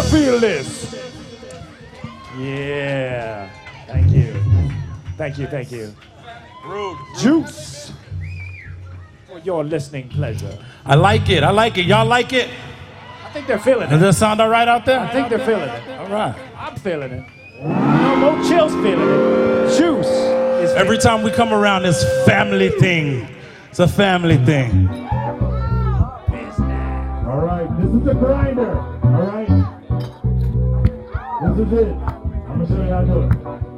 feel this. Yeah. Thank you. Thank you, thank you. Juice. For your listening pleasure. I like it. Y'all like it? I think they're feeling Does it. that sound all right out there? I think they're feeling it. All right. I'm feeling it. No, Mo Chill's feeling it. Juice is Every time we come around this family thing, it's a family thing. All right, this is the grinder. All right, this is it. I'm gonna show you how to do it.